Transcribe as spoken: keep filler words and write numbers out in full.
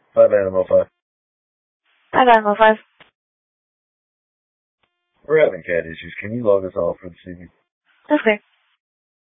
Five Animal Five. Five Animal Five. We're having cat issues. Can you log us all for this evening? Okay.